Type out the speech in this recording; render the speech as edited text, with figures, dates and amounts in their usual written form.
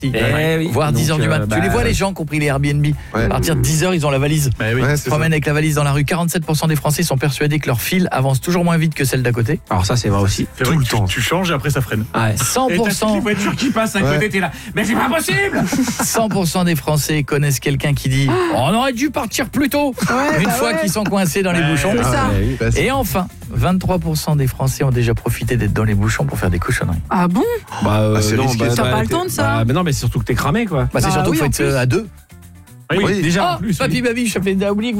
oui. Voire 10h du matin. Tu les vois les gens qui ont pris les Airbnb. À partir de 10h, ils ont la valise. Oui. Ils se promènent avec la valise dans la rue. 47% des Français sont persuadés que leur file avance toujours moins vite que celle d'à côté. Alors ça c'est vrai aussi. C'est vrai que tu changes et après ça freine. Ouais. Et t'as toutes les 100%, voitures qui passent à côté, t'es là. Mais c'est pas possible. 100% des Français connaissent quelqu'un qui dit « On aurait dû partir plus tôt !» Une fois qu'ils sont coincés dans les bouchons. C'est ça. Et enfin, 23% des Français ont déjà profité d'être dans les bouchons pour faire des cochonneries. Ah bon? c'est risqué. T'as pas le temps de ça? Mais non, mais c'est surtout que t'es cramé quoi. C'est surtout oui, qu'il faut en être plus. à deux. Oui, déjà en Oh, plus. papy, baby, je t'avais oublié que